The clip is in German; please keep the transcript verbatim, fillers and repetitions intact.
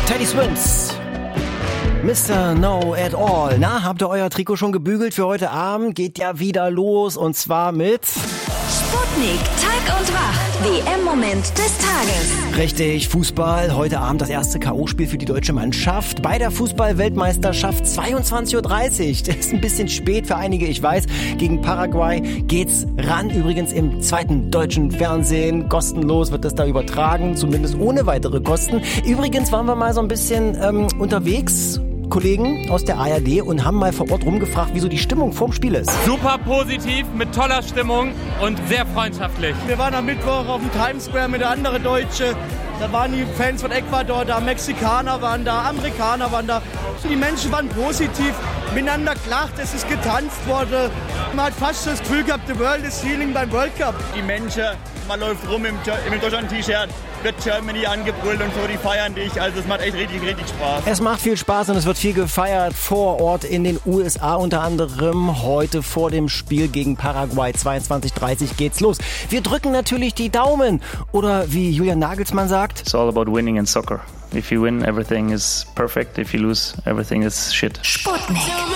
Teddy Swims, Mister No at All. Na, habt ihr euer Trikot schon gebügelt für heute Abend? Geht ja wieder los und zwar mit Sputnik, Tag und Wach, W M-Moment des Tages. Richtig, Fußball. Heute Abend das erste K O-Spiel für die deutsche Mannschaft bei der Fußball-Weltmeisterschaft zweiundzwanzig Uhr dreißig. Das ist ein bisschen spät für einige, ich weiß. Gegen Paraguay geht's ran. Übrigens im zweiten deutschen Fernsehen. Kostenlos wird das da übertragen, zumindest ohne weitere Kosten. Übrigens waren wir mal so ein bisschen ähm, unterwegs, Kollegen aus der A R D, und haben mal vor Ort rumgefragt, wie so die Stimmung vorm Spiel ist. Super positiv, mit toller Stimmung und sehr freundschaftlich. Wir waren am Mittwoch auf dem Times Square mit der anderen Deutsche. Da waren die Fans von Ecuador da, Mexikaner waren da, Amerikaner waren da. Die Menschen waren positiv, miteinander gelacht, es ist getanzt worden. Man hat fast das Gefühl gehabt, the world is healing beim World Cup. Die Menschen, man läuft rum im, im Deutschland-T-Shirt, wird Germany angebrüllt und so, die feiern dich. Also es macht echt richtig, richtig Spaß. Es macht viel Spaß und es wird viel gefeiert vor Ort in den U S A, unter anderem heute vor dem Spiel gegen Paraguay. zweiundzwanzig Uhr dreißig geht's los. Wir drücken natürlich die Daumen. Oder wie Julian Nagelsmann sagt: It's all about winning in soccer. If you win, everything is perfect. If you lose, everything is shit. Sputnik.